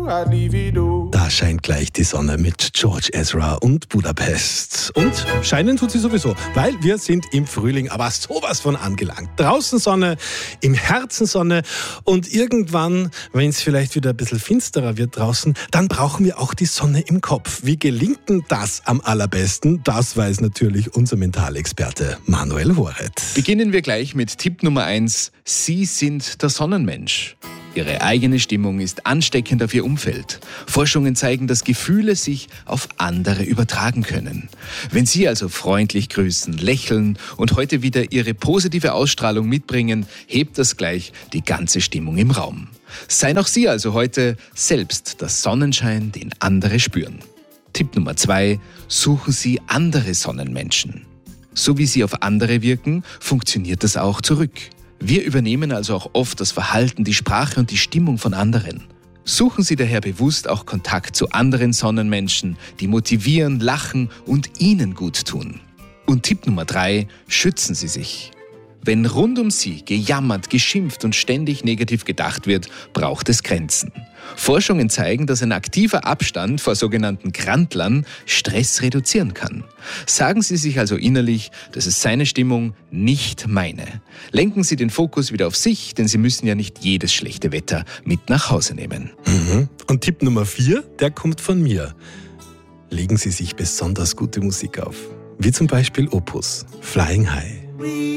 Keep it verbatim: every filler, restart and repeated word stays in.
Da scheint gleich die Sonne mit George Ezra und Budapest. Und scheinen tut sie sowieso, weil wir sind im Frühling, aber sowas von angelangt. Draußen Sonne, im Herzen Sonne und irgendwann, wenn es vielleicht wieder ein bisschen finsterer wird draußen, dann brauchen wir auch die Sonne im Kopf. Wie gelingt denn das am allerbesten? Das weiß natürlich unser Mentalexperte Manuel Horet. Beginnen wir gleich mit Tipp Nummer eins. Sie sind der Sonnenmensch. Ihre eigene Stimmung ist ansteckend auf ihr Umfeld. Forschungen zeigen, dass Gefühle sich auf andere übertragen können. Wenn Sie also freundlich grüßen, lächeln und heute wieder Ihre positive Ausstrahlung mitbringen, hebt das gleich die ganze Stimmung im Raum. Seien auch Sie also heute selbst der Sonnenschein, den andere spüren. Tipp Nummer zwei. Suchen Sie andere Sonnenmenschen. So wie Sie auf andere wirken, funktioniert das auch zurück. Wir übernehmen also auch oft das Verhalten, die Sprache und die Stimmung von anderen. Suchen Sie daher bewusst auch Kontakt zu anderen Sonnenmenschen, die motivieren, lachen und Ihnen gut tun. Und Tipp Nummer drei, schützen Sie sich. Wenn rund um Sie gejammert, geschimpft und ständig negativ gedacht wird, braucht es Grenzen. Forschungen zeigen, dass ein aktiver Abstand vor sogenannten Grantlern Stress reduzieren kann. Sagen Sie sich also innerlich, das ist seine Stimmung, nicht meine. Lenken Sie den Fokus wieder auf sich, denn Sie müssen ja nicht jedes schlechte Wetter mit nach Hause nehmen. Mhm. Und Tipp Nummer vier, der kommt von mir. Legen Sie sich besonders gute Musik auf, wie zum Beispiel Opus, Flying High.